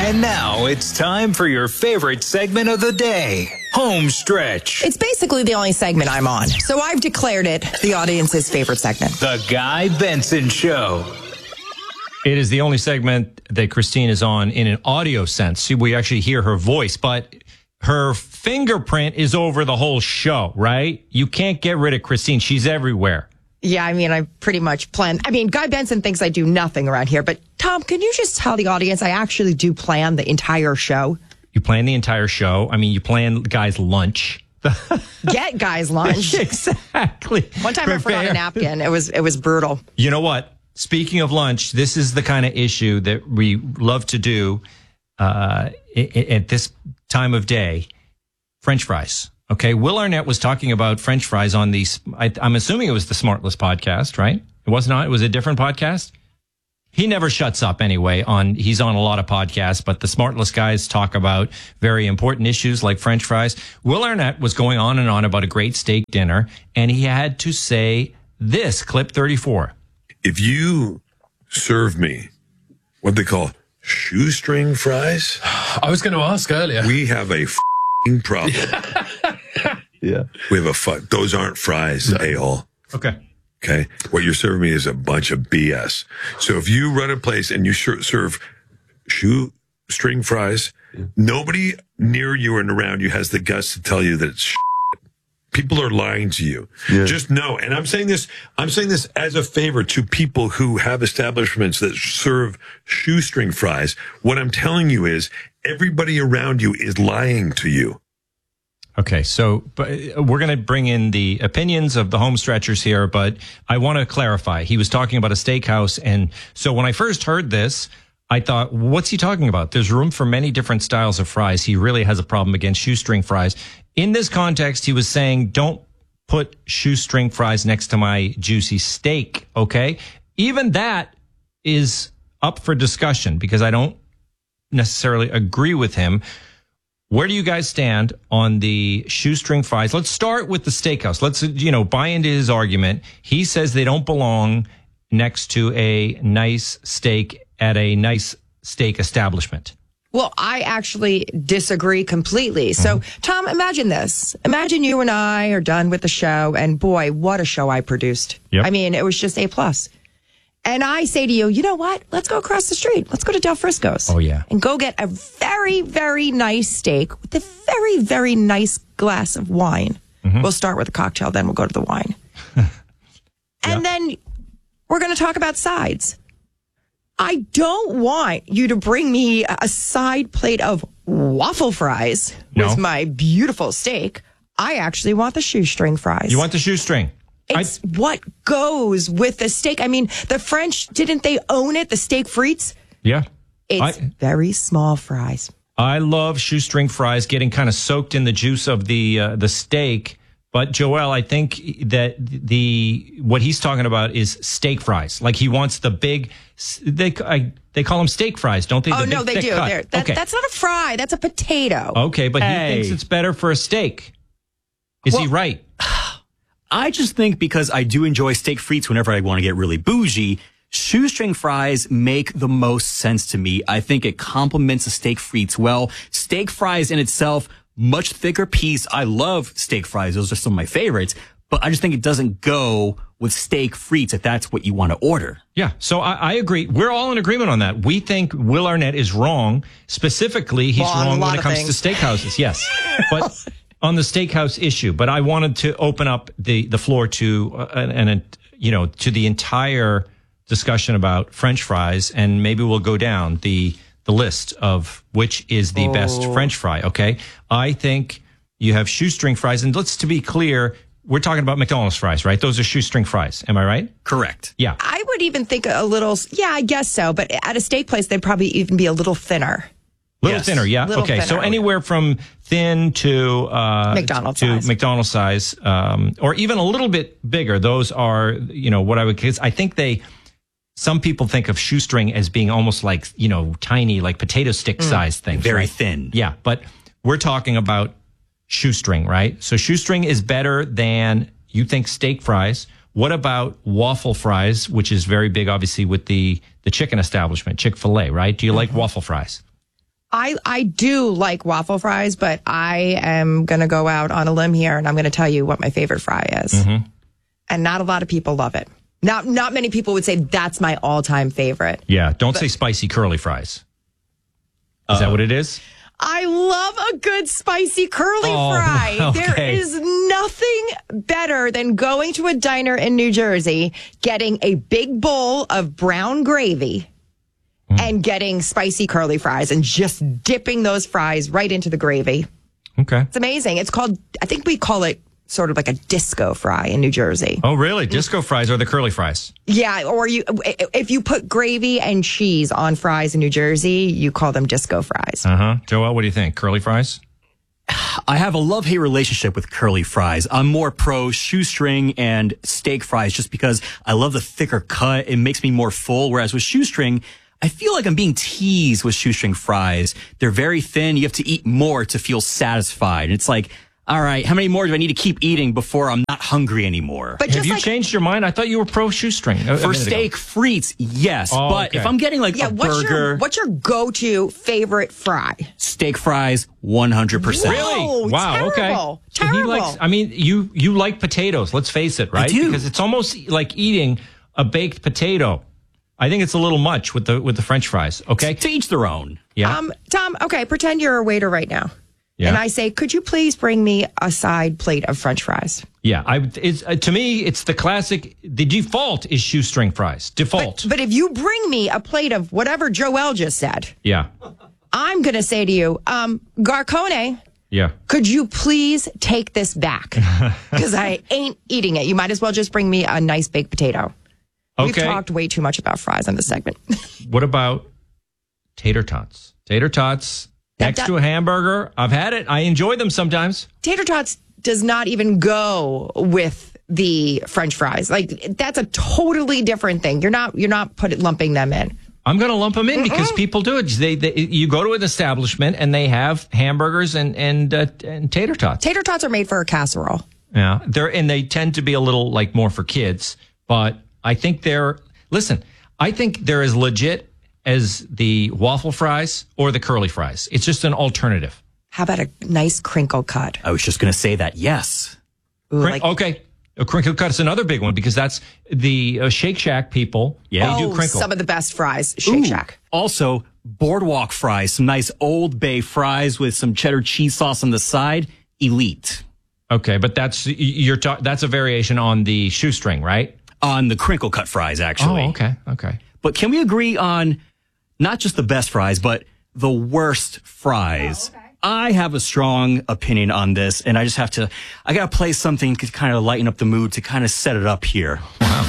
And now it's time for your favorite segment of the day, Home Stretch. It's basically the only segment I'm on, so I've declared it the audience's favorite segment. The Guy Benson Show. It is the only segment that Christine is on in an audio sense. See, we actually hear her voice, but her fingerprint is over the whole show, right? You can't get rid of Christine. She's everywhere. Yeah, I mean, I pretty much plan. I mean, Guy Benson thinks I do nothing around here, but Tom, can you just tell the audience I actually do plan the entire show? You plan the entire show. I mean, you plan Guy's lunch. Get Guy's lunch. Exactly. One time I forgot a napkin. It was brutal. You know what? Speaking of lunch, this is the kind of issue that we love to do at this time of day. French fries. Okay. Will Arnett was talking about French fries on I'm assuming it was the Smartless podcast, right? It was not. It was a different podcast. He never shuts up anyway. He's on a lot of podcasts, but the Smartless guys talk about very important issues like French fries. Will Arnett was going on and on about a great steak dinner, and he had to say this, clip 34. If you serve me what they call shoestring fries, I was going to ask earlier. we have a problem. Yeah. We have those aren't fries, a-hole. Okay. Okay. What you're serving me is a bunch of BS. So if you run a place and you serve shoestring fries, nobody near you and around you has the guts to tell you that it's people are lying to you. Yeah. Just know. And I'm saying this as a favor to people who have establishments that serve shoestring fries. What I'm telling you is everybody around you is lying to you. Okay, so we're going to bring in the opinions of the home stretchers here, but I want to clarify. He was talking about a steakhouse, and so when I first heard this, I thought, what's he talking about? There's room for many different styles of fries. He really has a problem against shoestring fries. In this context, he was saying, don't put shoestring fries next to my juicy steak, okay? Even that is up for discussion because I don't necessarily agree with him. Where do you guys stand on the shoestring fries? Let's start with the steakhouse. Let's, buy into his argument. He says they don't belong next to a nice steak at a nice steak establishment. Well, I actually disagree completely. So, Tom, imagine this. Imagine you and I are done with the show, and boy, what a show I produced. Yep. I mean, it was just A+. And I say to you, you know what? Let's go across the street. Let's go to Del Frisco's. Oh, yeah. And go get a very, very nice steak with a very, very nice glass of wine. Mm-hmm. We'll start with a cocktail, then we'll go to the wine. And then we're going to talk about sides. I don't want you to bring me a side plate of waffle fries with my beautiful steak. I actually want the shoestring fries. You want the shoestring? It's what goes with the steak. I mean, the French, didn't they own it? The steak frites? Yeah. It's very small fries. I love shoestring fries getting kind of soaked in the juice of the steak. But Joel, I think that what he's talking about is steak fries. Like he wants the big, they call them steak fries, don't they? Oh, no, they do. Okay. That's not a fry. That's a potato. Okay, but he thinks it's better for a steak. Is he right? I just think because I do enjoy steak frites whenever I want to get really bougie, shoestring fries make the most sense to me. I think it complements the steak frites well. Steak fries in itself, much thicker piece. I love steak fries. Those are some of my favorites. But I just think it doesn't go with steak frites if that's what you want to order. Yeah, so I agree. We're all in agreement on that. We think Will Arnett is wrong. Specifically, he's wrong when it comes to steakhouses. Yes, but on the steakhouse issue. But I wanted to open up the floor to to the entire discussion about French fries, and maybe we'll go down the list of which is the best French fry. Okay, I think you have shoestring fries, and to be clear, we're talking about McDonald's fries, right? Those are shoestring fries. Am I right? Correct. Yeah. I would even think a little, I guess so. But at a steak place, they'd probably even be a little thinner. Thinner, yeah. Little okay, thinner. so anywhere from thin to McDonald's size, or even a little bit bigger. Those are, what I would. Because I think some people think of shoestring as being almost like tiny, like potato stick size things. Very right? thin. Yeah, but we're talking about shoestring, right? So shoestring is better than you think steak fries. What about waffle fries, which is very big, obviously, with the chicken establishment, Chick-fil-A, right? Do you like waffle fries? I do like waffle fries, but I am going to go out on a limb here, and I'm going to tell you what my favorite fry is. Mm-hmm. And not a lot of people love it. Not many people would say that's my all-time favorite. Yeah, don't say spicy curly fries. Is that what it is? I love a good spicy curly fry. Okay. There is nothing better than going to a diner in New Jersey, getting a big bowl of brown gravy, and getting spicy curly fries and just dipping those fries right into the gravy. Okay. It's amazing. It's called, I think we call it sort of like a disco fry in New Jersey. Oh, really? Disco fries are the curly fries. Yeah, or if you put gravy and cheese on fries in New Jersey, you call them disco fries. Uh-huh. Joel, what do you think? Curly fries? I have a love-hate relationship with curly fries. I'm more pro shoestring and steak fries just because I love the thicker cut. It makes me more full, whereas with shoestring, I feel like I'm being teased with shoestring fries. They're very thin. You have to eat more to feel satisfied. And it's like, all right, how many more do I need to keep eating before I'm not hungry anymore? But Have you changed your mind? I thought you were pro shoestring. For steak frites, yes. Oh, but okay. if I'm getting like a burger, what's your go-to favorite fry? steak fries, 100%. Whoa, Really? Wow. terrible, Okay. So he terrible. likes. I mean, you like potatoes. Let's face it, right? do. Because it's almost like eating a baked potato. I think it's a little much with the French fries. Okay. To each their own. Yeah. Tom, okay, pretend you're a waiter right now. Yeah. And I say, could you please bring me a side plate of French fries? Yeah. To me, it's the classic. The default is shoestring fries. Default. But if you bring me a plate of whatever Joel just said, yeah. I'm going to say to you, Garcone, Yeah. could you please take this back? Because I ain't eating it. You might as well just bring me a nice baked potato. We've Okay. talked way too much about fries on this segment. What about tater tots? Tater tots next to a hamburger. I've had it. I enjoy them sometimes. Tater tots does not even go with the French fries. Like, that's a totally different thing. You're not lumping them in. I'm going to lump them in because people do it. You go to an establishment and they have hamburgers and tater tots. Tater tots are made for a casserole. Yeah, they tend to be a little like more for kids, but I think I think they're as legit as the waffle fries or the curly fries. It's just an alternative. How about a nice crinkle cut? I was just going to say that, yes. Ooh, Okay. A crinkle cut is another big one because that's the Shake Shack people. Yeah. They do crinkle. Some of the best fries, Shake Shack. Also, boardwalk fries, some nice Old Bay fries with some cheddar cheese sauce on the side. Elite. Okay, but that's a variation on the shoestring, right? On the crinkle cut fries, actually. Oh, okay. But can we agree on not just the best fries, but the worst fries? I have a strong opinion on this, and I got to play something to kind of lighten up the mood, to kind of set it up here. Wow.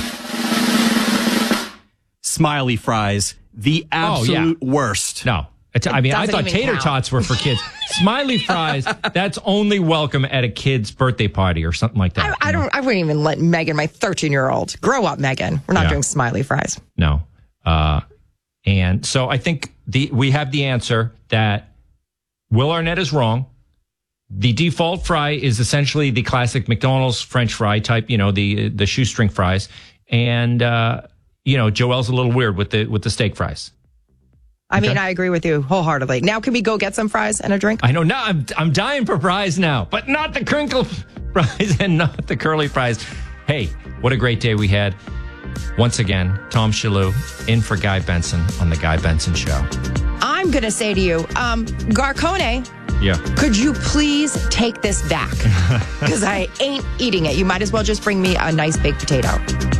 Smiley fries, the absolute worst. No. I thought even tater count. tots were for kids. Smiley fries, that's only welcome at a kid's birthday party or something like that. I wouldn't even let Megan, my 13-year-old, grow up, Megan. We're not Yeah. doing smiley fries. No. And so I think we have the answer that Will Arnett is wrong. The default fry is essentially the classic McDonald's French fry type, the shoestring fries. And, Joel's a little weird with the steak fries. I mean, I agree with you wholeheartedly. Now, can we go get some fries and a drink? I know. Now I'm dying for fries now, but not the crinkle fries and not the curly fries. Hey, what a great day we had. Once again, Tom Shalhoub in for Guy Benson on The Guy Benson Show. I'm going to say to you, Garcone, Yeah. could you please take this back? Because I ain't eating it. You might as well just bring me a nice baked potato.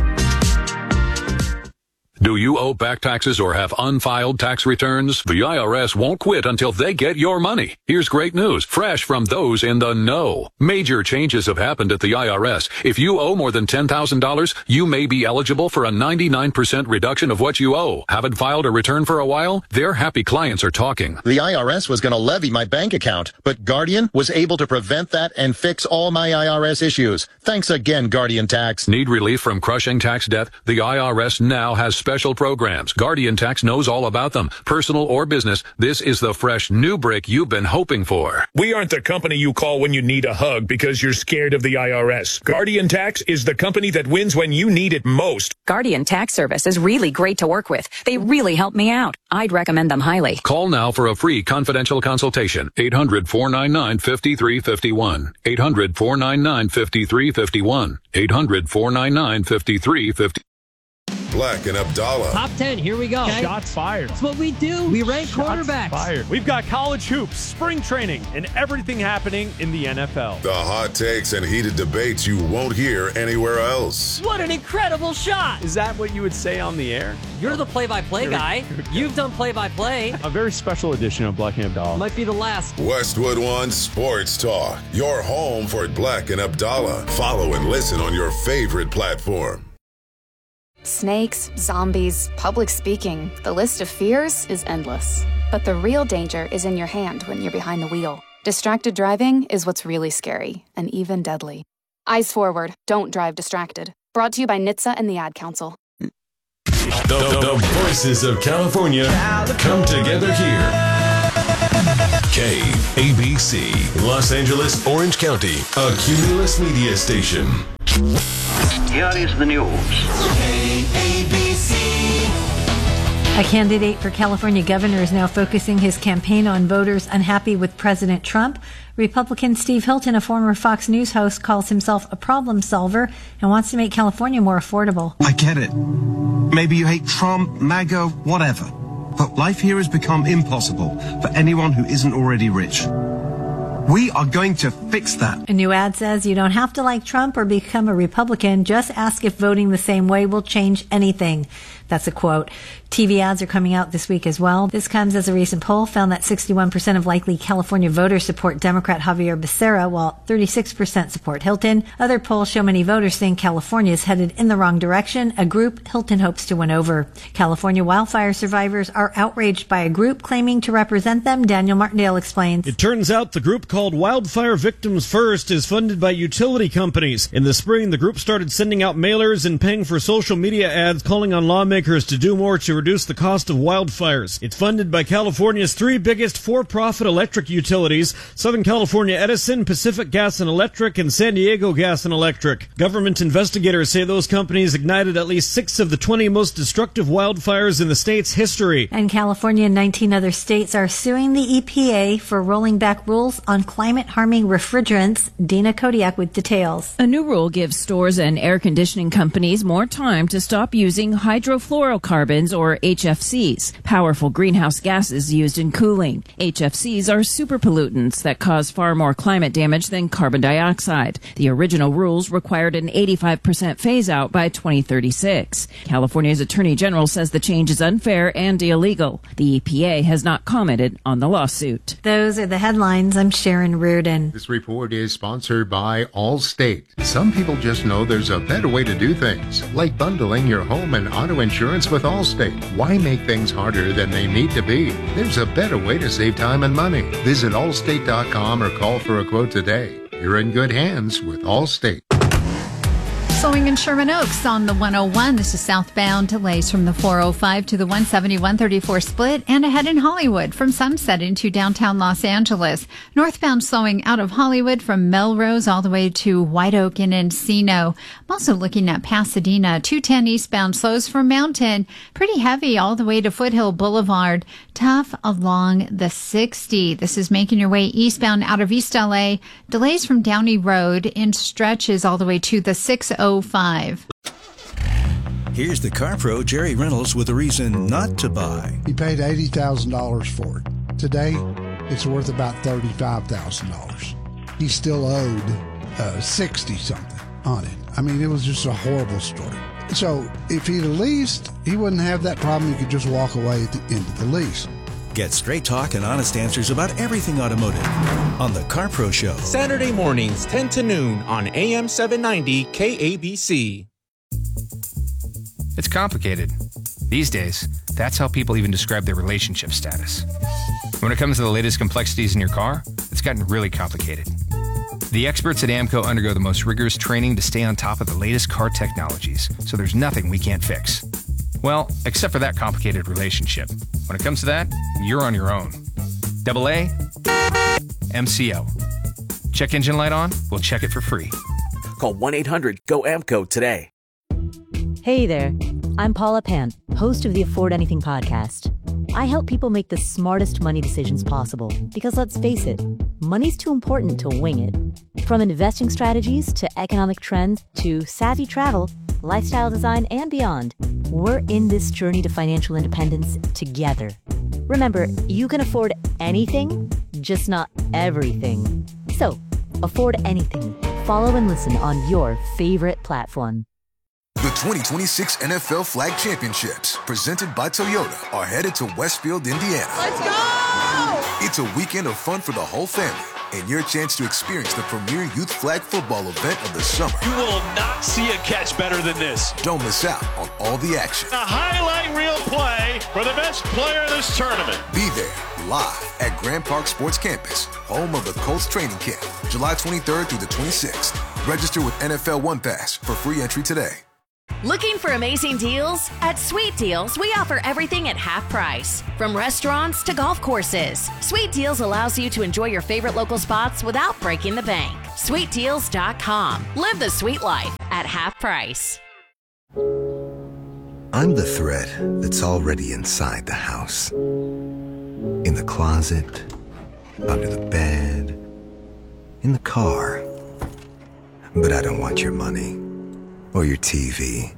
Do you owe back taxes or have unfiled tax returns? The IRS won't quit until they get your money. Here's great news, fresh from those in the know. Major changes have happened at the IRS. If you owe more than $10,000, you may be eligible for a 99% reduction of what you owe. Haven't filed a return for a while? Their happy clients are talking. The IRS was going to levy my bank account, but Guardian was able to prevent that and fix all my IRS issues. Thanks again, Guardian Tax. Need relief from crushing tax debt? The IRS now has special special programs. Guardian Tax knows all about them. Personal or business, this is the fresh new brick you've been hoping for. We aren't the company you call when you need a hug because you're scared of the IRS. Guardian Tax is the company that wins when you need it most. Guardian Tax Service is really great to work with. They really help me out. I'd recommend them highly. Call now for a free confidential consultation. 800-499-5351. 800-499-5351. 800-499-5351. Black and Abdallah. Top 10, here we go. Shots fired. That's what we do. We rank quarterbacks. Fired. We've got college hoops, spring training, and everything happening in the NFL. The hot takes and heated debates you won't hear anywhere else. What an incredible shot. Is that what you would say on the air? You're the play-by-play guy. You've done play-by-play. A very special edition of Black and Abdallah. Might be the last. Westwood One Sports Talk. Your home for Black and Abdallah. Follow and listen on your favorite platform. Snakes, zombies, public speaking. The list of fears is endless. But the real danger is in your hand when you're behind the wheel. Distracted driving is what's really scary and even deadly. Eyes forward. Don't drive distracted. Brought to you by NHTSA and the Ad Council. The voices of California come together here. KABC, Los Angeles, Orange County, a Cumulus media station. Here is the news. A candidate for California governor is now focusing his campaign on voters unhappy with President Trump. Republican Steve Hilton, a former Fox News host, calls himself a problem solver and wants to make California more affordable. I get it. Maybe you hate Trump, MAGA, whatever. But life here has become impossible for anyone who isn't already rich. We are going to fix that. A new ad says you don't have to like Trump or become a Republican. Just ask if voting the same way will change anything. That's a quote. TV ads are coming out this week as well. This comes as a recent poll found that 61% of likely California voters support Democrat Javier Becerra, while 36% support Hilton. Other polls show many voters think California is headed in the wrong direction, a group Hilton hopes to win over. California wildfire survivors are outraged by a group claiming to represent them. Daniel Martindale explains. It turns out the group called Wildfire Victims First is funded by utility companies. In the spring, the group started sending out mailers and paying for social media ads calling on lawmakers to do more to reduce the cost of wildfires. It's funded by California's three biggest for-profit electric utilities, Southern California Edison, Pacific Gas and Electric, and San Diego Gas and Electric. Government investigators say those companies ignited at least 6 of the 20 most destructive wildfires in the state's history. And California and 19 other states are suing the EPA for rolling back rules on climate-harming refrigerants. Dina Kodiak with details. A new rule gives stores and air conditioning companies more time to stop using hydrofluorocarbons, or HFCs, powerful greenhouse gases used in cooling. HFCs are super pollutants that cause far more climate damage than carbon dioxide. The original rules required an 85% phase-out by 2036. California's Attorney General says the change is unfair and illegal. The EPA has not commented on the lawsuit. Those are the headlines. I'm Sharon Reardon. This report is sponsored by Allstate. Some people just know there's a better way to do things, like bundling your home and auto insurance with Allstate. Why make things harder than they need to be? There's a better way to save time and money. Visit allstate.com or call for a quote today. You're in good hands with Allstate. Slowing in Sherman Oaks on the 101. This is southbound. Delays from the 405 to the 170-134 split, and ahead in Hollywood from Sunset into downtown Los Angeles. Northbound slowing out of Hollywood from Melrose all the way to White Oak and Encino. I'm also looking at Pasadena. 210 eastbound slows from Mountain. Pretty heavy all the way to Foothill Boulevard. Tough along the 60. This is making your way eastbound out of East LA. Delays from Downey Road in stretches all the way to the 605. Here's the car pro, Jerry Reynolds, with a reason not to buy. He paid $80,000 for it. Today, it's worth about $35,000. He still owed 60-something on it. I mean, it was just a horrible story. So if he'd leased, he wouldn't have that problem. He could just walk away at the end of the lease. Get straight talk and honest answers about everything automotive on The Car Pro Show. Saturday mornings, 10 to noon on AM 790 KABC. It's complicated. These days, that's how people even describe their relationship status. When it comes to the latest complexities in your car, it's gotten really complicated. The experts at AAMCO undergo the most rigorous training to stay on top of the latest car technologies, so there's nothing we can't fix. Well, except for that complicated relationship. When it comes to that, you're on your own. AA, MCO. Check engine light on? We'll check it for free. Call 1-800-GO-AMCO today. Hey there, I'm Paula Pant, host of the Afford Anything podcast. I help people make the smartest money decisions possible because, let's face it, money's too important to wing it. From investing strategies to economic trends to savvy travel, lifestyle design, and beyond, we're in this journey to financial independence together. Remember, you can afford anything, just not everything. So, afford anything. Follow and listen on your favorite platform. The 2026 NFL Flag Championships, presented by Toyota, are headed to Westfield, Indiana. Let's go! It's a weekend of fun for the whole family and your chance to experience the premier youth flag football event of the summer. You will not see a catch better than this. Don't miss out on all the action. A highlight reel play for the best player of this tournament. Be there live at Grand Park Sports Campus, home of the Colts training camp, July 23rd through the 26th. Register with NFL One Pass for free entry today. Looking for amazing deals? At Sweet Deals, we offer everything at half price. From restaurants to golf courses, Sweet Deals allows you to enjoy your favorite local spots without breaking the bank. SweetDeals.com. Live the sweet life at half price. I'm the thread that's already inside the house. In the closet, under the bed, in the car. But I don't want your money. Or your TV.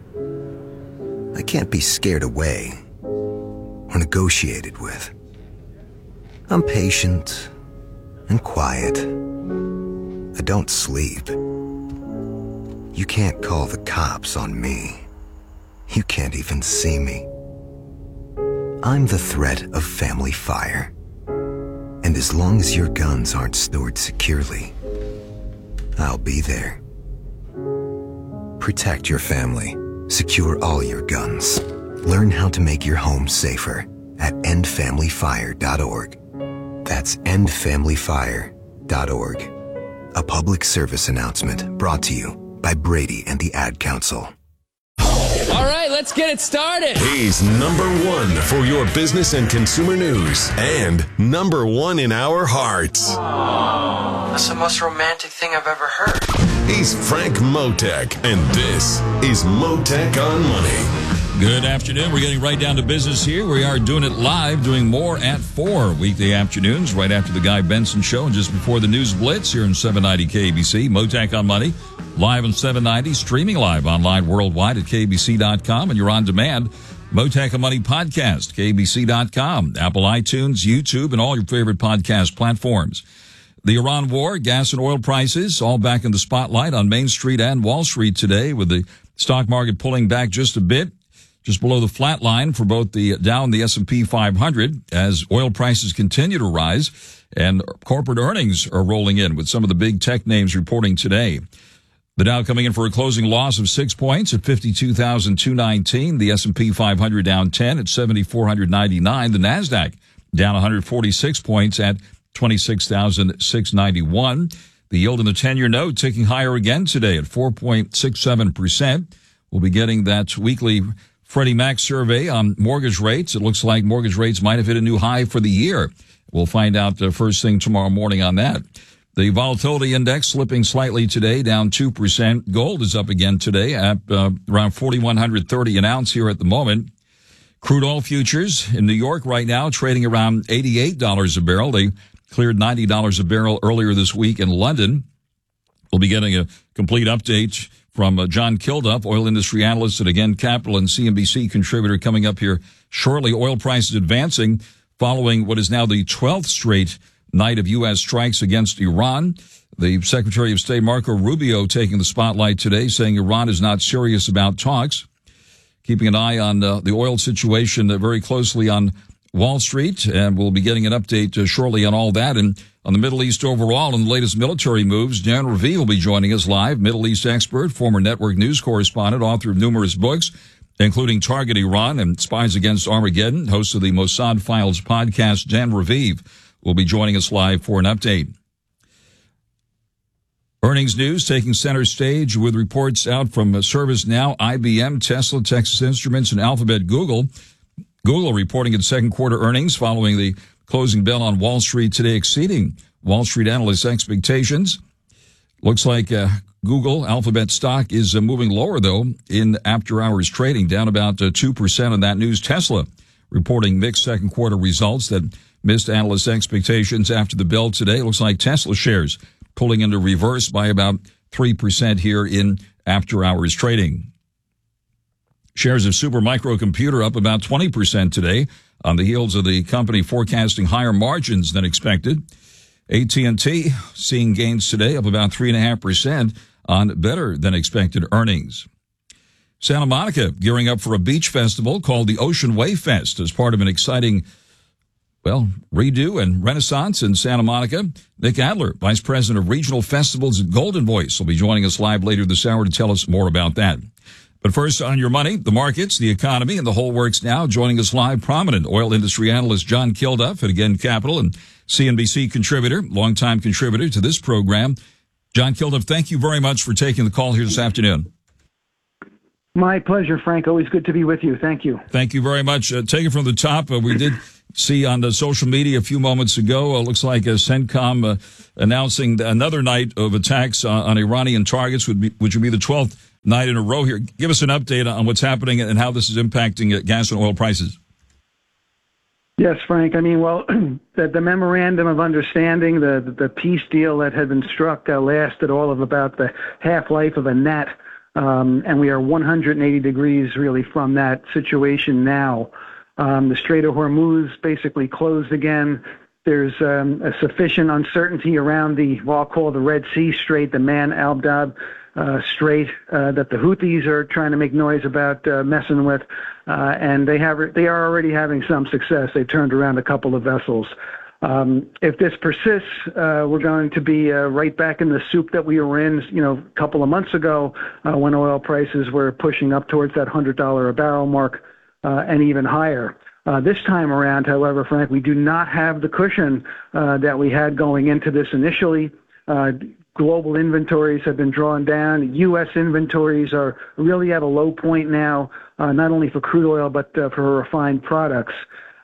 I can't be scared away or negotiated with. I'm patient and quiet. I don't sleep. You can't call the cops on me. You can't even see me. I'm the threat of family fire. And as long as your guns aren't stored securely, I'll be there. Protect your family. Secure all your guns. Learn how to make your home safer at endfamilyfire.org. That's endfamilyfire.org. A public service announcement brought to you by Brady and the Ad Council. All right, let's get it started. He's number one for your business and consumer news and number one in our hearts. That's the most romantic thing I've ever heard. He's Frank Motek, and this is Motek on Money. Good afternoon. We're getting right down to business here. We are doing it live, doing more at 4 weekday afternoons, right after the Guy Benson Show and just before the News Blitz here in 790 KBC. Motek on Money, live on 790, streaming live online worldwide at KBC.com, and you're on demand. Motek on Money podcast, KBC.com, Apple iTunes, YouTube, and all your favorite podcast platforms. The Iran war, gas and oil prices, all back in the spotlight on Main Street and Wall Street today, with the stock market pulling back just a bit, just below the flat line for both the Dow and the S&P 500, as oil prices continue to rise and corporate earnings are rolling in with some of the big tech names reporting today. The Dow coming in for a closing loss of 6 points at 52,219. The S&P 500 down 10 at 7,499. The NASDAQ down 146 points at 26,691. The yield in the 10-year note ticking higher again today at 4.67%. We'll be getting that weekly Freddie Mac survey on mortgage rates. It looks like mortgage rates might have hit a new high for the year. We'll find out first thing tomorrow morning on that. The volatility index slipping slightly today, down 2%. Gold is up again today at around 4,130 an ounce here at the moment. Crude oil futures in New York right now trading around $88 a barrel. They cleared $90 a barrel earlier this week in London. We'll be getting a complete update from John Kilduff, oil industry analyst at Again Capital and CNBC contributor, coming up here shortly. Oil prices advancing following what is now the 12th straight night of U.S. strikes against Iran. The Secretary of State Marco Rubio taking the spotlight today, saying Iran is not serious about talks. Keeping an eye on the oil situation very closely on Wall Street, and we'll be getting an update shortly on all that. And on the Middle East overall and the latest military moves, Dan Ravi will be joining us live, Middle East expert, former network news correspondent, author of numerous books, including Target Iran and Spies Against Armageddon, host of the Mossad Files podcast. Dan Raviv will be joining us live for an update. Earnings news taking center stage with reports out from ServiceNow, IBM, Tesla, Texas Instruments, and Alphabet Google. Google reporting its second quarter earnings following the closing bell on Wall Street today, exceeding Wall Street analysts' expectations. Looks like Google, Alphabet stock is moving lower, though, in after-hours trading, down about 2% on that news. Tesla reporting mixed second quarter results that missed analysts' expectations after the bell today. Looks like Tesla shares pulling into reverse by about 3% here in after-hours trading. Shares of Supermicro Computer up about 20% today on the heels of the company forecasting higher margins than expected. AT&T seeing gains today up about 3.5% on better than expected earnings. Santa Monica gearing up for a beach festival called the Ocean Wave Fest as part of an exciting redo and renaissance in Santa Monica. Nick Adler, Vice President of Regional Festivals at Golden Voice, will be joining us live later this hour to tell us more about that. But first, on your money, the markets, the economy, and the whole works now. Joining us live, prominent oil industry analyst John Kilduff at Again Capital and CNBC contributor, longtime contributor to this program. John Kilduff, thank you very much for taking the call here this afternoon. My pleasure, Frank. Always good to be with you. Thank you. Thank you very much. Take it from the top. We did see on the social media a few moments ago, looks like CENTCOM announcing another night of attacks on Iranian targets, which would be the 12th night in a row here. Give us an update on what's happening and how this is impacting gas and oil prices. Yes, Frank. I mean, well, the memorandum of understanding, the peace deal that had been struck lasted all of about the half-life of a gnat. And we are 180 degrees really from that situation now. The Strait of Hormuz basically closed again. There's a sufficient uncertainty around what I'll call the Red Sea Strait, the Man al-Abdab Strait, that the Houthis are trying to make noise about messing with. And they are already having some success. They turned around a couple of vessels. If this persists, we're going to be right back in the soup that we were in, a couple of months ago when oil prices were pushing up towards that $100 a barrel mark and even higher. This time around, however, Frank, we do not have the cushion that we had going into this initially. Global inventories have been drawn down. U.S. inventories are really at a low point now, not only for crude oil but for refined products.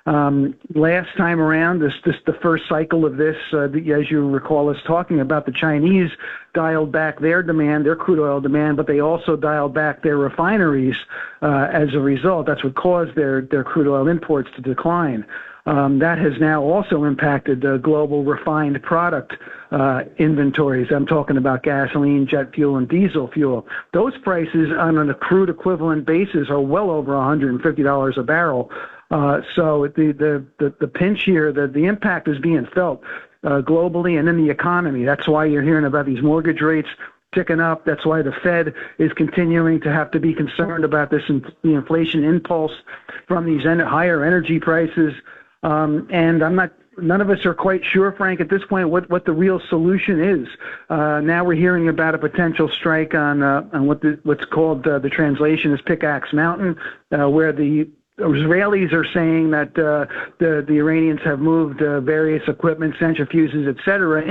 Last time around, the first cycle of this, as you recall us talking about, the Chinese dialed back their demand, their crude oil demand, but they also dialed back their refineries as a result. That's what caused their crude oil imports to decline. That has now also impacted global refined product inventories. I'm talking about gasoline, jet fuel, and diesel fuel. Those prices on a crude equivalent basis are well over $150 a barrel. So the pinch here, the impact is being felt globally and in the economy. That's why you're hearing about these mortgage rates ticking up. That's why the Fed is continuing to have to be concerned about this the inflation impulse from these higher energy prices. And none of us are quite sure, Frank, at this point what the real solution is. Now we're hearing about a potential strike on what's called the translation is Pickaxe Mountain, where the Israelis are saying that the Iranians have moved various equipment, centrifuges, et cetera,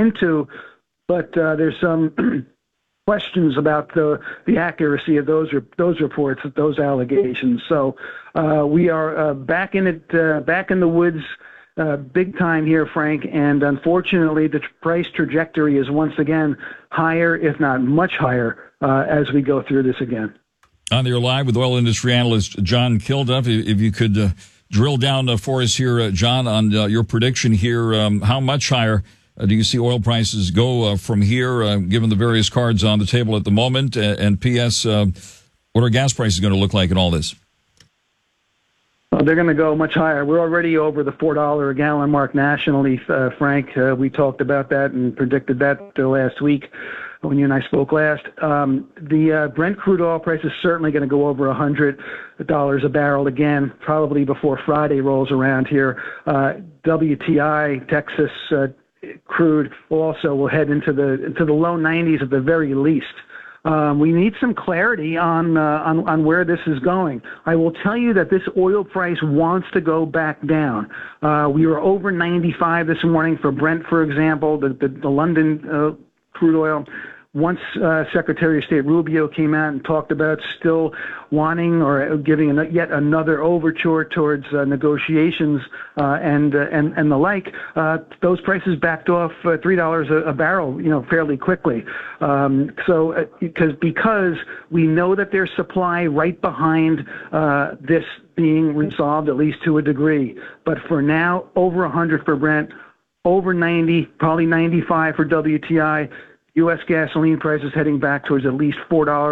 but there's some questions about the accuracy of those reports, those allegations. So we are back in the woods, big time here, Frank. And unfortunately, the price trajectory is once again higher, if not much higher, as we go through this again. On the air live with oil industry analyst John Kilduff. If you could drill down for us here, John, on your prediction here, how much higher do you see oil prices go from here, given the various cards on the table at the moment? And P.S., what are gas prices going to look like in all this? Well, they're going to go much higher. We're already over the $4 a gallon mark nationally, Frank. We talked about that and predicted that last week when you and I spoke last. The Brent crude oil price is certainly going to go over $100 a barrel again, probably before Friday rolls around here. WTI, Texas crude, also will head into the low 90s at the very least. We need some clarity on where this is going. I will tell you that this oil price wants to go back down. We were over 95 this morning for Brent, for example. The London crude oil once Secretary of State Rubio came out and talked about still wanting or giving yet another overture towards negotiations and the like, those prices backed off $3 a barrel, fairly quickly. Because we know that there's supply right behind this being resolved, at least to a degree. But for now, over 100 for Brent, over 90, probably 95 for WTI. U.S. gasoline prices heading back towards at least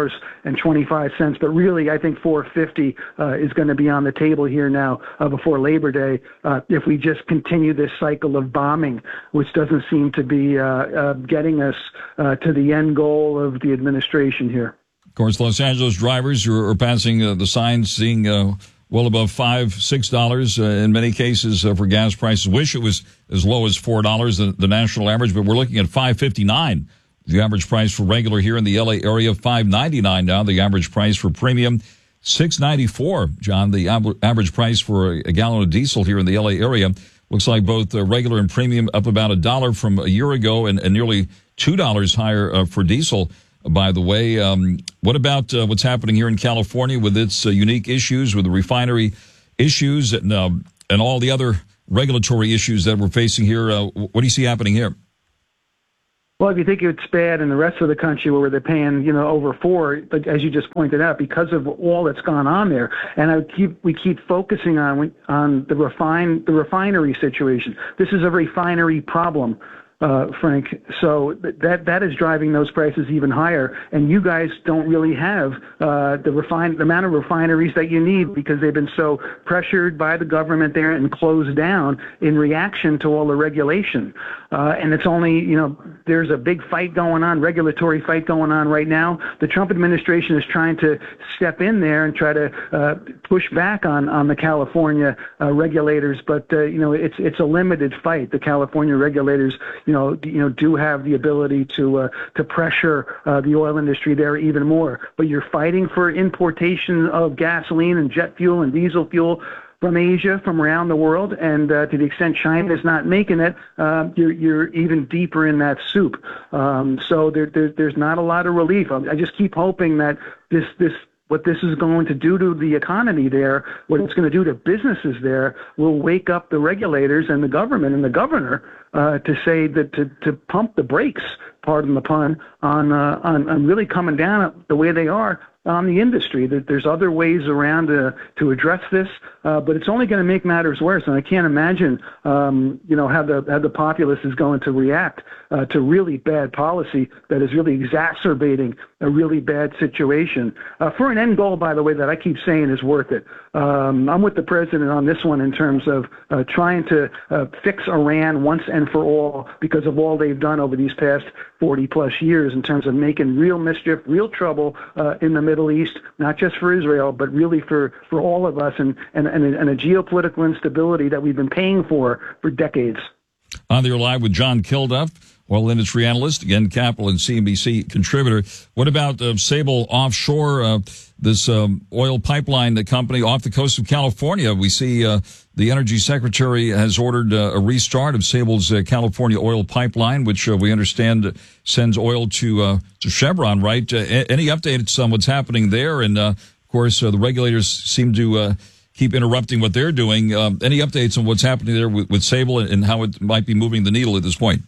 $4.25. But really, I think $4.50 is going to be on the table here now before Labor Day if we just continue this cycle of bombing, which doesn't seem to be getting us to the end goal of the administration here. Of course, Los Angeles drivers are passing the signs, seeing well above $5, $6 in many cases for gas prices. Wish it was as low as $4, the national average, but we're looking at $5.59. The average price for regular here in the LA area, $5.99 now. The average price for premium, $6.94. John, the average price for a gallon of diesel here in the LA area looks like both regular and premium up about $1 from a year ago and nearly $2 higher for diesel. By the way, what about what's happening here in California with its unique issues, with the refinery issues and all the other regulatory issues that we're facing here? What do you see happening here? Well, if you think it's bad in the rest of the country where they're paying, over $4, but as you just pointed out, because of all that's gone on there, and we keep focusing on the refinery situation. This is a refinery problem, Frank. So that is driving those prices even higher. And you guys don't really have the amount of refineries that you need because they've been so pressured by the government there and closed down in reaction to all the regulation. And it's only, there's a big fight going on, regulatory fight going on right now. The Trump administration is trying to step in there and try to push back on the California regulators, but it's a limited fight. The California regulators, do have the ability to pressure the oil industry there even more. But you're fighting for importation of gasoline and jet fuel and diesel fuel from Asia, from around the world, and to the extent China is not making it, you're even deeper in that soup. So there's not a lot of relief. I just keep hoping that what this is going to do to the economy there, what it's going to do to businesses there, will wake up the regulators and the government and the governor to say that to pump the brakes, pardon the pun, on really coming down the way they are on the industry. That there's other ways around to address this, but it's only going to make matters worse. And I can't imagine, how the populace is going to react to really bad policy that is really exacerbating a really bad situation for an end goal, by the way, that I keep saying is worth it. I'm with the president on this one in terms of trying to fix Iran once and for all because of all they've done over these past 40 plus years in terms of making real mischief, real trouble in the Middle East, not just for Israel, but really for all of us and a geopolitical instability that we've been paying for decades. On the live with John Kilduff, oil industry analyst, again, Capital and CNBC contributor. What about Sable Offshore, this oil pipeline company off the coast of California? We see the energy secretary has ordered a restart of Sable's California oil pipeline, which we understand sends oil to Chevron, right? Any updates on what's happening there? And, of course, the regulators seem to keep interrupting what they're doing. Any updates on what's happening there with Sable and how it might be moving the needle at this point?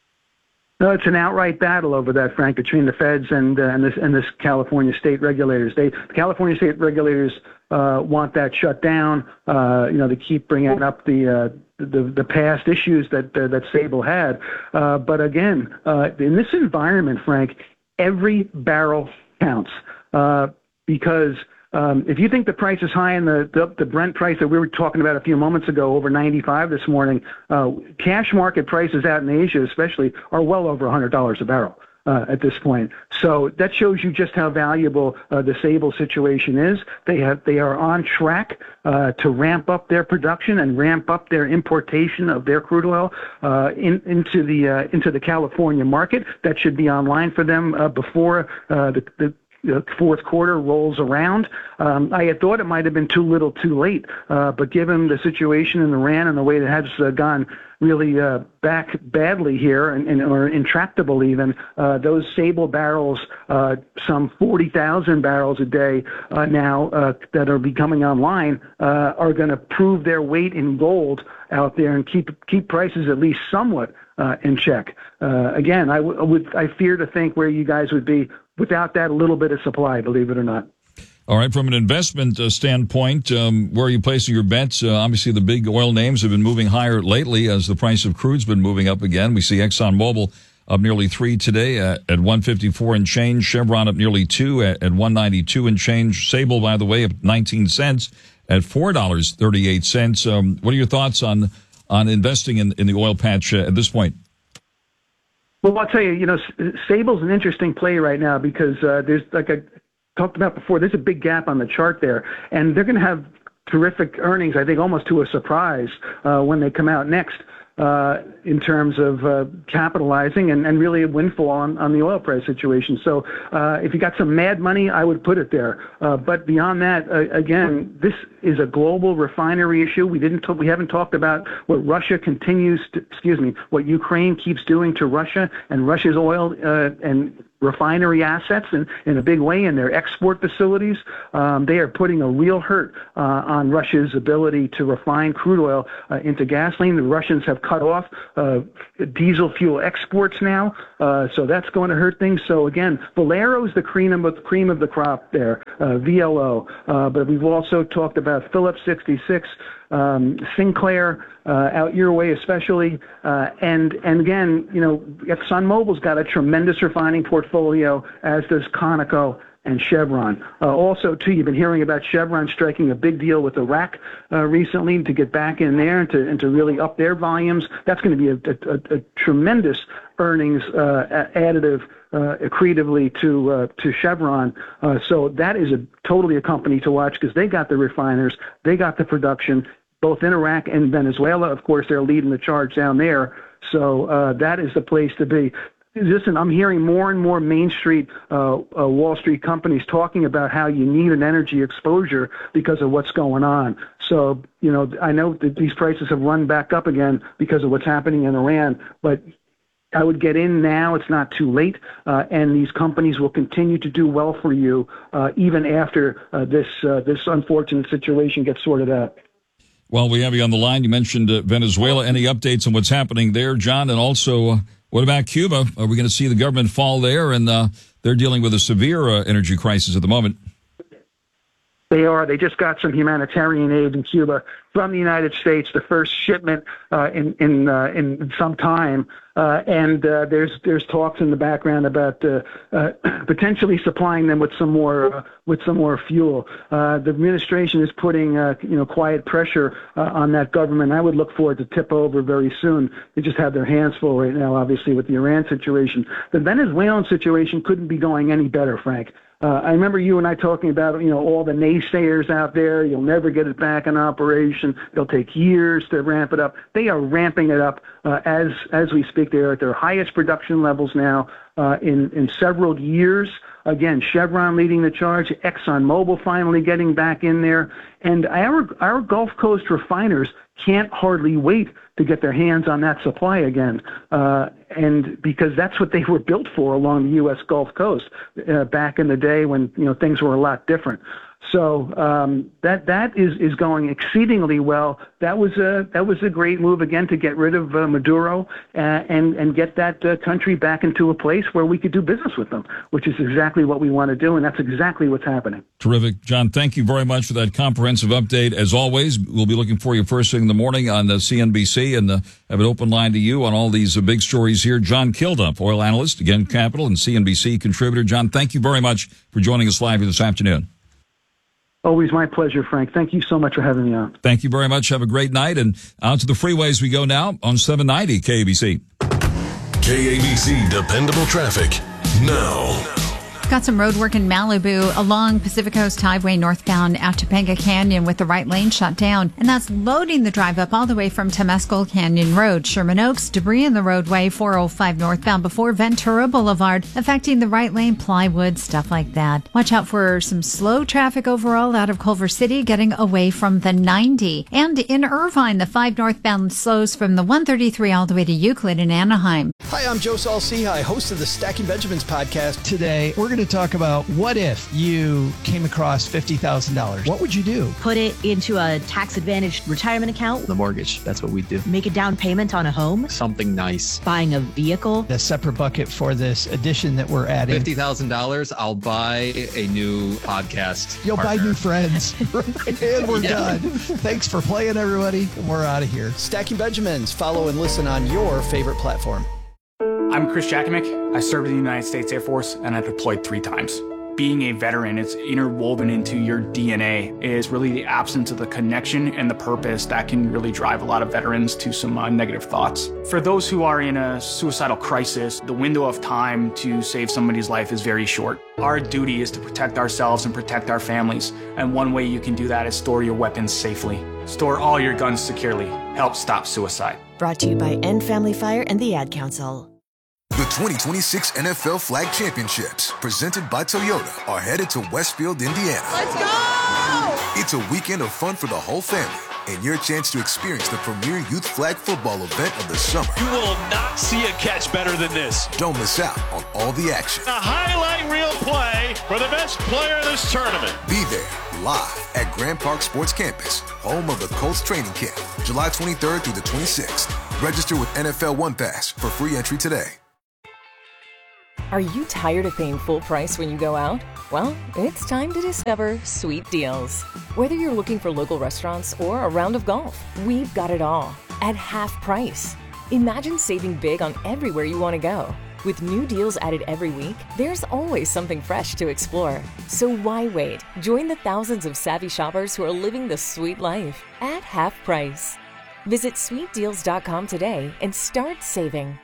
No, it's an outright battle over that, Frank, between the feds and this California state regulators. The California state regulators want that shut down. They keep bringing up the past issues that Sable had. But again, in this environment, Frank, every barrel counts because. If you think the price is high and the Brent price that we were talking about a few moments ago, over 95 this morning, cash market prices out in Asia especially are well over $100 a barrel at this point. So that shows you just how valuable the Sable situation is. They are on track to ramp up their production and ramp up their importation of their crude oil into the California market. That should be online for them before the the fourth quarter rolls around. I had thought it might have been too little too late, but given the situation in Iran and the way that has gone really back badly here or intractable even, those Sable barrels, some 40,000 barrels a day now that are becoming online, are going to prove their weight in gold out there and keep prices at least somewhat in check. Again, I fear to think where you guys would be without that little bit of supply, believe it or not. All right, from an investment standpoint, where are you placing your bets? Obviously, the big oil names have been moving higher lately as the price of crude's been moving up again. We see ExxonMobil up nearly 3 today at 154 and change. Chevron up nearly 2 at 192 and change. Sable, by the way, up 19 cents at $4.38. What are your thoughts on investing in the oil patch at this point? Well, I'll tell you, Sable's an interesting play right now because there's, like I talked about before, there's a big gap on the chart there, and they're going to have terrific earnings, I think almost to a surprise when they come out next in terms of capitalizing and really a windfall on the oil price situation. So if you got some mad money, I would put it there. But beyond that, again, this is a global refinery issue. We haven't talked about what Russia what Ukraine keeps doing to Russia and Russia's oil and refinery assets in a big way in their export facilities. They are putting a real hurt on Russia's ability to refine crude oil into gasoline. The Russians have cut off diesel fuel exports now, so that's going to hurt things. So again, Valero is the cream of the crop there, VLO. But we've also talked about Phillips 66, Sinclair, out your way especially, and again, ExxonMobil's got a tremendous refining portfolio, as does Conoco and Chevron. Also, too, you've been hearing about Chevron striking a big deal with Iraq recently to get back in there and to really up their volumes. That's going to be a tremendous earnings additive accretively to Chevron. So that is totally a company to watch because they got the refiners, they got the production, both in Iraq and Venezuela. Of course, they're leading the charge down there. So that is the place to be. Listen, I'm hearing more and more Main Street, Wall Street companies talking about how you need an energy exposure because of what's going on. So, I know that these prices have run back up again because of what's happening in Iran, but I would get in now. It's not too late, and these companies will continue to do well for you even after this unfortunate situation gets sorted out. Well, we have you on the line. You mentioned Venezuela. Any updates on what's happening there, John? And also, what about Cuba? Are we going to see the government fall there? And they're dealing with a severe energy crisis at the moment. They are. They just got some humanitarian aid in Cuba from the United States, the first shipment in some time, and there's talks in the background about potentially supplying them with some more fuel. The administration is putting quiet pressure on that government. I would look for it to tip over very soon. They just have their hands full right now, obviously, with the Iran situation. The Venezuelan situation couldn't be going any better, Frank. I remember you and I talking about, all the naysayers out there. You'll never get it back in operation. It'll take years to ramp it up. They are ramping it up as we speak. They're at their highest production levels now in several years. Again, Chevron leading the charge, ExxonMobil finally getting back in there, and our Gulf Coast refiners can't hardly wait to get their hands on that supply again, and because that's what they were built for along the U.S. Gulf Coast back in the day when things were a lot different. So that is going exceedingly well. That was a great move again to get rid of Maduro and get that country back into a place where we could do business with them, which is exactly what we want to do, and that's exactly what's happening. Terrific, John. Thank you very much for that comprehensive update. As always, we'll be looking for you first thing in the morning on CNBC and have an open line to you on all these big stories here. John Kilduff, oil analyst, again, Capital and CNBC contributor. John, thank you very much for joining us live here this afternoon. Always my pleasure, Frank. Thank you so much for having me on. Thank you very much. Have a great night. And out to the freeways we go now on 790 KABC. KABC Dependable Traffic now. Got some road work in Malibu along Pacific Coast Highway northbound at Topanga Canyon with the right lane shut down. And that's loading the drive up all the way from Temescal Canyon Road. Sherman Oaks, debris in the roadway 405 northbound before Ventura Boulevard, affecting the right lane, plywood, stuff like that. Watch out for some slow traffic overall out of Culver City, getting away from the 90. And in Irvine, the 5 northbound slows from the 133 all the way to Euclid in Anaheim. Hi, I'm Joe Saul-Sehy, host of the Stacking Benjamins podcast. Today, we're going to talk about what if you came across $50,000. What would you do? Put it into a tax-advantaged retirement account. The mortgage, that's what we do. Make a down payment on a home. Something nice. Buying a vehicle. A separate bucket for this addition that we're adding. $50,000, I'll buy a new podcast. You'll partner. buy new friends. And we're done. Thanks for playing, everybody. We're out of here. Stacking Benjamins. Follow and listen on your favorite platform. I'm Chris Jakimick. I served in the United States Air Force and I deployed 3 times. Being a veteran, it's interwoven into your DNA. It is really the absence of the connection and the purpose that can really drive a lot of veterans to some negative thoughts. For those who are in a suicidal crisis, the window of time to save somebody's life is very short. Our duty is to protect ourselves and protect our families. And one way you can do that is store your weapons safely. Store all your guns securely. Help stop suicide. Brought to you by End Family Fire and the Ad Council. The 2026 NFL Flag Championships, presented by Toyota, are headed to Westfield, Indiana. Let's go! It's a weekend of fun for the whole family and your chance to experience the premier youth flag football event of the summer. You will not see a catch better than this. Don't miss out on all the action. A highlight reel play for the best player in this tournament. Be there live at Grand Park Sports Campus, home of the Colts training camp, July 23rd through the 26th. Register with NFL One Pass for free entry today. Are you tired of paying full price when you go out? Well, it's time to discover Sweet Deals. Whether you're looking for local restaurants or a round of golf, we've got it all at half price. Imagine saving big on everywhere you want to go. With new deals added every week, there's always something fresh to explore. So why wait? Join the thousands of savvy shoppers who are living the sweet life at half price. Visit sweetdeals.com today and start saving.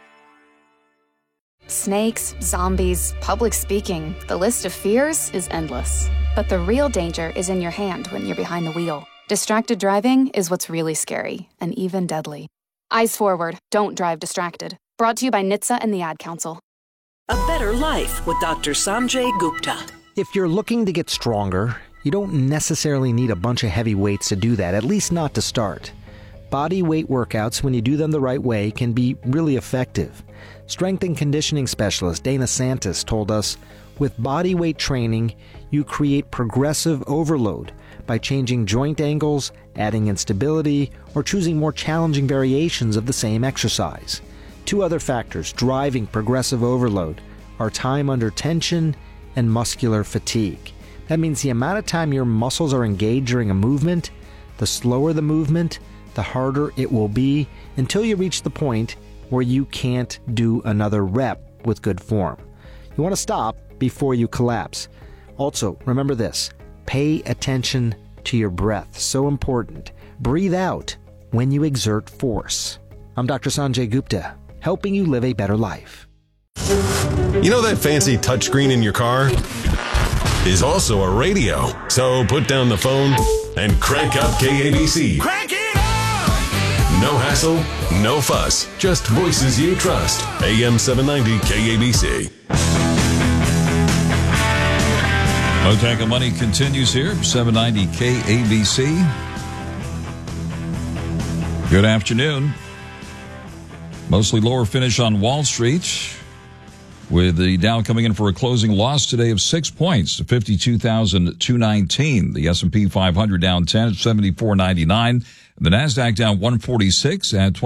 Snakes, zombies, public speaking, the list of fears is endless. But the real danger is in your hand when you're behind the wheel. Distracted driving is what's really scary and even deadly. Eyes forward, don't drive distracted. Brought to you by NHTSA and the Ad Council. A better life with Dr. Sanjay Gupta. If you're looking to get stronger, you don't necessarily need a bunch of heavy weights to do that, at least not to start. Body weight workouts, when you do them the right way, can be really effective. Strength and conditioning specialist Dana Santis told us, with body weight training, you create progressive overload by changing joint angles, adding instability, or choosing more challenging variations of the same exercise. 2 other factors driving progressive overload are time under tension and muscular fatigue. That means the amount of time your muscles are engaged during a movement, the slower the movement, the harder it will be until you reach the point where you can't do another rep with good form. You want to stop before you collapse. Also, remember this, pay attention to your breath. So important. Breathe out when you exert force. I'm Dr. Sanjay Gupta, helping you live a better life. You know that fancy touchscreen in your car is also a radio. So put down the phone and crank up KABC. Crank it! No hassle, no fuss, just voices you trust. AM 790 KABC. Mo Tank Money continues here, 790 KABC. Good afternoon. Mostly lower finish on Wall Street, with the Dow coming in for a closing loss today of 6 points to 52,219. The S&P 500 down 10 at 74.99. The NASDAQ down 146 at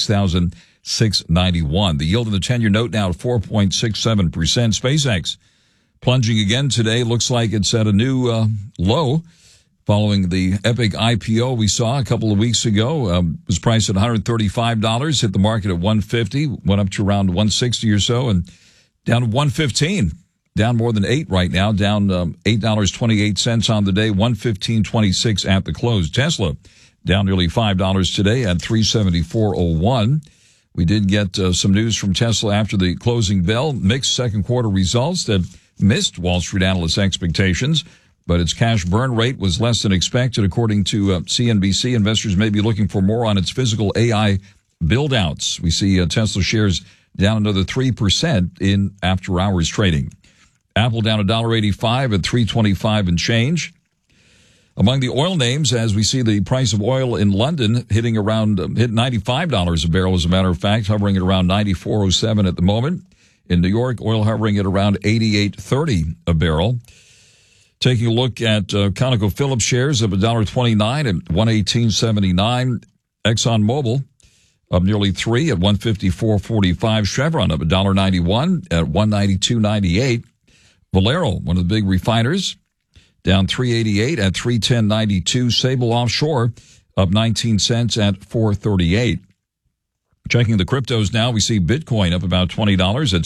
26,691. The yield of the 10-year note now at 4.67%. SpaceX plunging again today. Looks like it's at a new low following the epic IPO we saw a couple of weeks ago. Was priced at $135, hit the market at $150, went up to around $160 or so, and down to $115. Down more than 8 right now, down $8.28 on the day, $115.26 at the close. Tesla down nearly $5 today at $374.01. We did get some news from Tesla after the closing bell. Mixed second quarter results that missed Wall Street analysts' expectations, but its cash burn rate was less than expected. According to CNBC, investors may be looking for more on its physical AI build-outs. We see Tesla shares down another 3% in after-hours trading. Apple down $1.85 at $3.25 and change. Among the oil names, as we see the price of oil in London hit $95 a barrel, as a matter of fact, hovering at around $94.07 at the moment. In New York, oil hovering at around $88.30 a barrel. Taking a look at ConocoPhillips shares of $1.29 at $118.79. ExxonMobil up nearly $3 at $154.45. Chevron up $1.91 at $192.98. Valero, one of the big refiners, down $3.88 at $310.92. Sable Offshore up 19 cents at $4.38. Checking the cryptos now, we see Bitcoin up about $20 at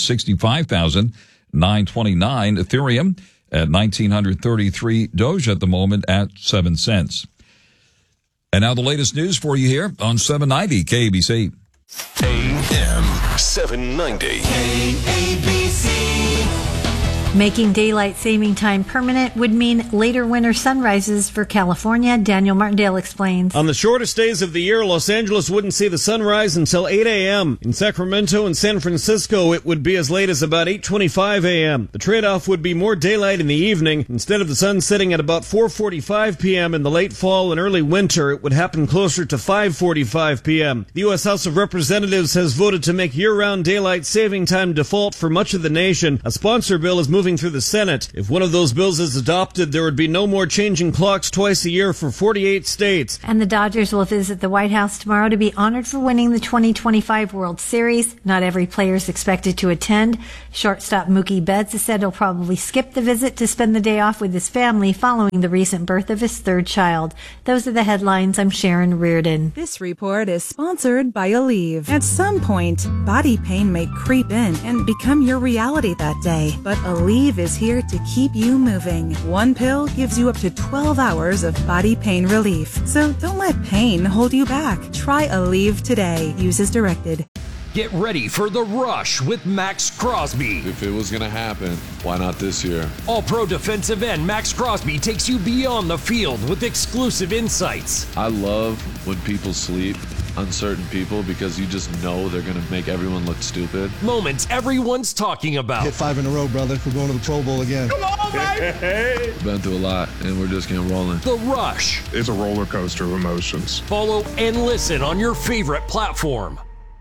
$65,929. Ethereum at $1,933. Doge at the moment at 7 cents. And now the latest news for you here on 790 KABC. AM 790 KABC. Making daylight saving time permanent would mean later winter sunrises for California. Daniel Martindale explains. On the shortest days of the year, Los Angeles wouldn't see the sunrise until 8 a.m. In Sacramento and San Francisco, it would be as late as about 8:25 a.m. The trade-off would be more daylight in the evening. Instead of the sun setting at about 4:45 p.m. in the late fall and early winter, it would happen closer to 5:45 p.m. The U.S. House of Representatives has voted to make year-round daylight saving time default for much of the nation. A sponsor bill is moving through the Senate. If one of those bills is adopted, there would be no more changing clocks twice a year for 48 states. And the Dodgers will visit the White House tomorrow to be honored for winning the 2025 World Series. Not every player is expected to attend. Shortstop Mookie Betts has said he'll probably skip the visit to spend the day off with his family following the recent birth of his third child. Those are the headlines. I'm Sharon Reardon. This report is sponsored by Aleve. At some point, body pain may creep in and become your reality that day. But Aleve is here to keep you moving. One pill gives you up to 12 hours of body pain relief. So don't let pain hold you back. Try Aleve today. Use as directed. Get ready for The Rush with Max Crosby. If it was going to happen, why not this year? All-Pro defensive end Max Crosby takes you beyond the field with exclusive insights. I love when people sleep, uncertain people, because you just know they're going to make everyone look stupid. Moments everyone's talking about. Hit 5 in a row, brother. We're going to the Pro Bowl again. Come on, baby! Been through a lot, and we're just getting rolling. The Rush. It's a roller coaster of emotions. Follow and listen on your favorite platform.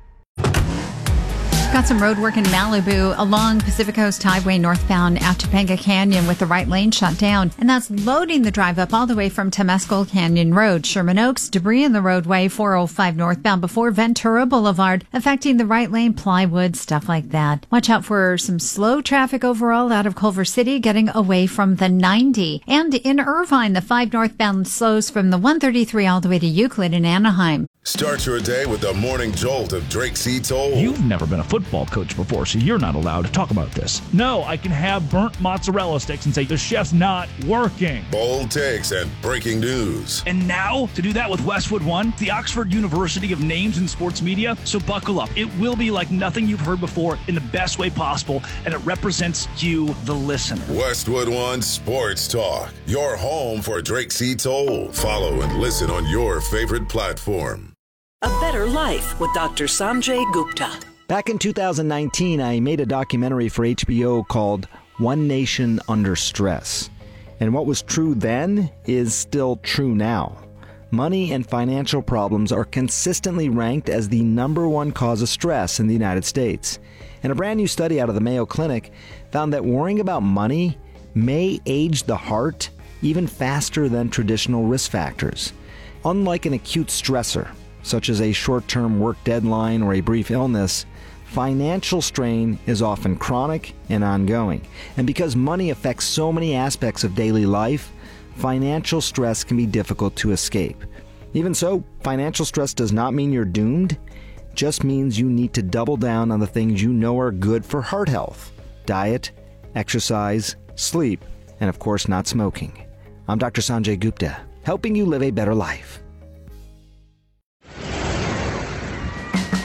Got some road work in Malibu along Pacific Coast Highway northbound at Topanga Canyon with the right lane shut down. And that's loading the drive up all the way from Temescal Canyon Road. Sherman Oaks, debris in the roadway 405 northbound before Ventura Boulevard, affecting the right lane, plywood, stuff like that. Watch out for some slow traffic overall out of Culver City, getting away from the 90. And in Irvine, the 5 northbound slows from the 133 all the way to Euclid in Anaheim. Start your day with the morning jolt of Drake C. Toll. You've never been a football coach before, so you're not allowed to talk about this. No, I can have burnt mozzarella sticks and say the chef's not working. Bold takes and breaking news. And now, to do that with Westwood One, the Oxford University of Names in Sports Media. So buckle up. It will be like nothing you've heard before in the best way possible, and it represents you, the listener. Westwood One Sports Talk, your home for Drake C. Toll. Follow and listen on your favorite platform. A Better Life with Dr. Sanjay Gupta. Back in 2019, I made a documentary for HBO called One Nation Under Stress. And what was true then is still true now. Money and financial problems are consistently ranked as the #1 cause of stress in the United States. And a brand new study out of the Mayo Clinic found that worrying about money may age the heart even faster than traditional risk factors. Unlike an acute stressor, such as a short-term work deadline or a brief illness, financial strain is often chronic and ongoing. And because money affects so many aspects of daily life, financial stress can be difficult to escape. Even so, financial stress does not mean you're doomed. It just means you need to double down on the things you know are good for heart health: diet, exercise, sleep, and of course not smoking. I'm Dr. Sanjay Gupta, helping you live a better life.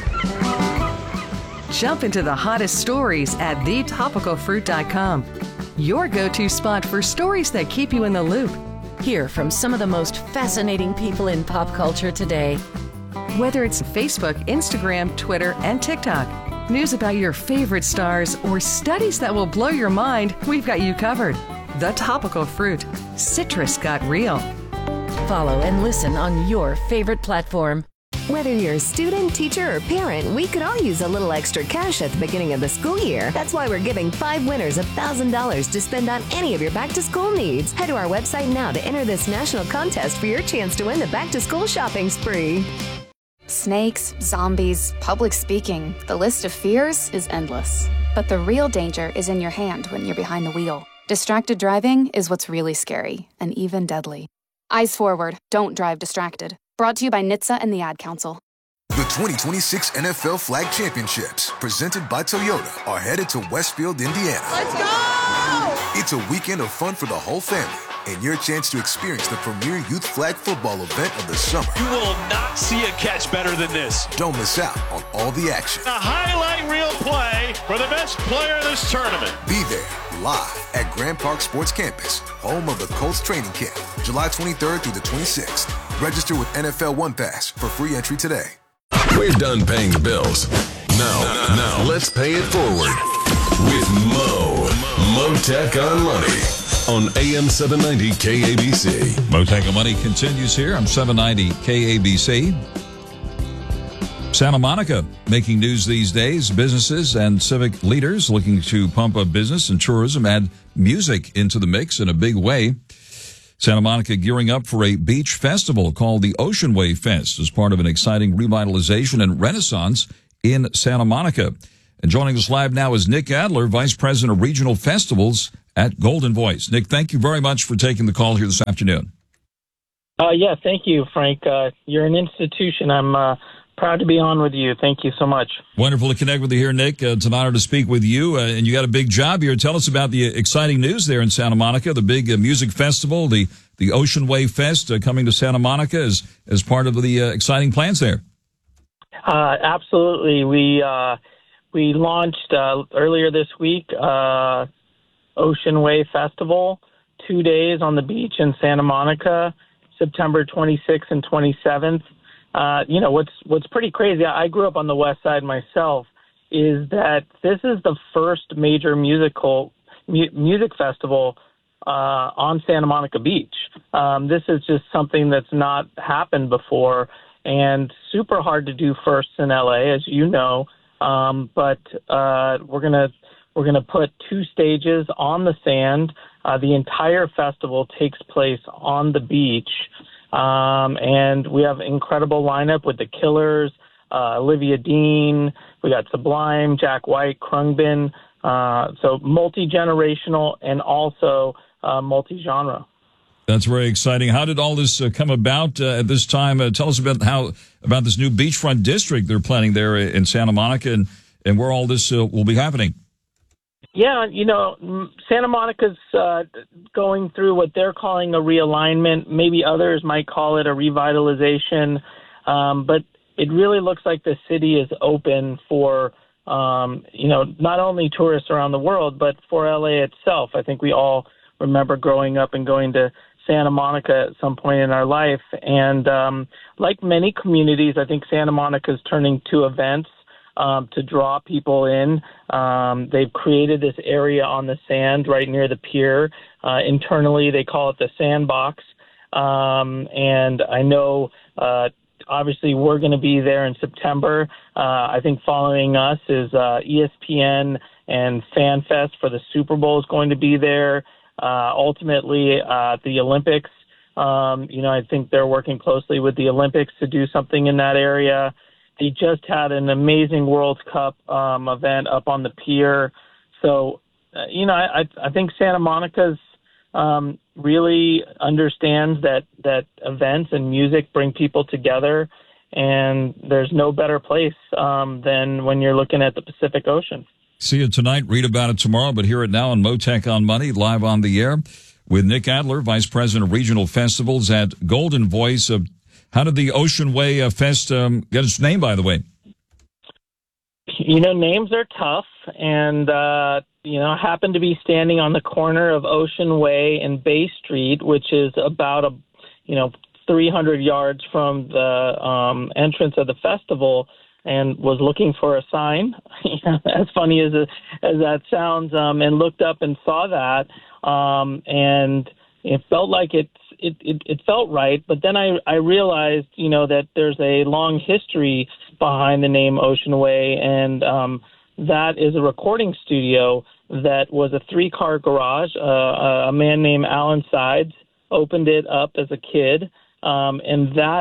Jump into the hottest stories at thetopicalfruit.com. your go-to spot for stories that keep you in the loop. Hear from some of the most fascinating people in pop culture today. Whether it's Facebook, Instagram, Twitter, and TikTok, news about your favorite stars, or studies that will blow your mind, we've got you covered. The Topical Fruit. Citrus got real. Follow and listen on your favorite platform. Whether you're a student, teacher, or parent, we could all use a little extra cash at the beginning of the school year. That's why we're giving 5 winners $1,000 to spend on any of your back-to-school needs. Head to our website now to enter this national contest for your chance to win the back-to-school shopping spree. Snakes, zombies, public speaking, the list of fears is endless. But the real danger is in your hand when you're behind the wheel. Distracted driving is what's really scary and even deadly. Eyes forward, don't drive distracted. Brought to you by NHTSA and the Ad Council. The 2026 NFL Flag Championships, presented by Toyota, are headed to Westfield, Indiana. Let's go! It's a weekend of fun for the whole family and your chance to experience the premier youth flag football event of the summer. You will not see a catch better than this. Don't miss out on all the action. A highlight reel play for the best player of this tournament. Be there live at Grand Park Sports Campus, home of the Colts training camp, July 23rd through the 26th. Register with NFL One Pass for free entry today. We're done paying the bills. Now let's pay it forward with Motech on Money on AM 790 KABC. Motech on Money continues here on 790 KABC. Santa Monica making news these days. Businesses and civic leaders looking to pump up business and tourism, add music into the mix in a big way. Santa Monica gearing up for a beach festival called the Ocean Wave Fest as part of an exciting revitalization and renaissance in Santa Monica. And joining us live now is Nick Adler, Vice President of Regional Festivals at Golden Voice. Nick, thank you very much for taking the call here this afternoon. Yeah, thank you, Frank. You're an institution. I'm proud to be on with you. Thank you so much. Wonderful to connect with you here, Nick. It's an honor to speak with you. And you got a big job here. Tell us about the exciting news there in Santa Monica, the big music festival, the Ocean Wave Fest coming to Santa Monica as part of the exciting plans there. Absolutely. We launched earlier this week Ocean Wave Festival, 2 days on the beach in Santa Monica, September 26th and 27th. What's pretty crazy, I grew up on the west side myself, is that this is the first major music festival on Santa Monica Beach. This is just something that's not happened before and super hard to do first in LA, as you know. But we're gonna put 2 stages on the sand. The entire festival takes place on the beach. And we have an incredible lineup with the Killers, Olivia Dean, we got Sublime, Jack White, Khruangbin, so multi-generational and also multi-genre. That's very exciting. How did all this come about at this time? Tell us about this new beachfront district they're planning there in Santa Monica and where all this will be happening. Yeah, Santa Monica's going through what they're calling a realignment. Maybe others might call it a revitalization. But it really looks like the city is open for, not only tourists around the world, but for LA itself. I think we all remember growing up and going to Santa Monica at some point in our life. And like many communities, I think Santa Monica is turning to events to draw people in. They've created this area on the sand right near the pier. Internally, they call it the Sandbox. And I know, obviously, we're going to be there in September. I think following us is ESPN and FanFest for the Super Bowl is going to be there. Ultimately, the Olympics, I think they're working closely with the Olympics to do something in that area. They just had an amazing World Cup event up on the pier. So, I think Santa Monica's really understands that events and music bring people together, and there's no better place than when you're looking at the Pacific Ocean. See it tonight, read about it tomorrow, but hear it now on Motech on Money, live on the air with Nick Adler, Vice President of Regional Festivals at Golden Voice. How did the Ocean Wave Fest get its name, by the way? Names are tough, and, I happened to be standing on the corner of Ocean Way and Bay Street, which is about 300 yards from the entrance of the festival, and was looking for a sign, as funny as that sounds, and looked up and saw that, and it felt like it felt right. But then I realized, that there's a long history behind the name Ocean Way, and that is a recording studio that was a 3-car garage. A man named Alan Sides opened it up as a kid, and that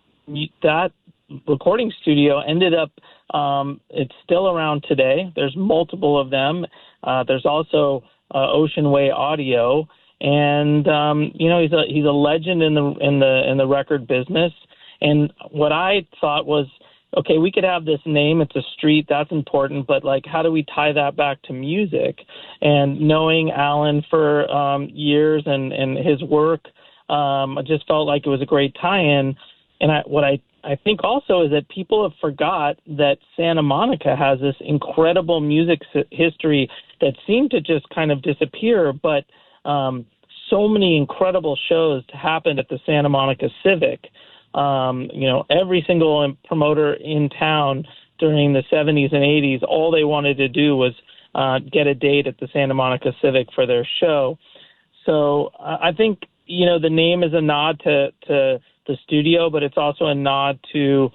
recording studio ended up, it's still around today. There's multiple of them. There's also Ocean Way Audio, and he's a legend in the record business. And what I thought was, okay, we could have this name. It's a street. That's important. But, how do we tie that back to music? And knowing Alan for years and his work, I just felt like it was a great tie-in. And I think also is that people have forgot that Santa Monica has this incredible music history that seemed to just kind of disappear, but so many incredible shows happened at the Santa Monica Civic. Every single promoter in town during the 70s and 80s, all they wanted to do was get a date at the Santa Monica Civic for their show. So I think, the name is a nod to the studio, but it's also a nod to,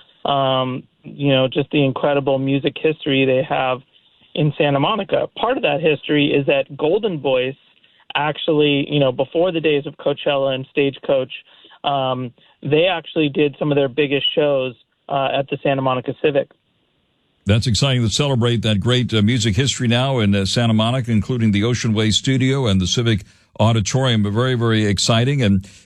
just the incredible music history they have in Santa Monica. Part of that history is that Golden Voice actually, before the days of Coachella and Stagecoach, they actually did some of their biggest shows at the Santa Monica Civic. That's exciting to celebrate that great music history now in Santa Monica, including the Ocean Way Studio and the Civic Auditorium. Very, very exciting. And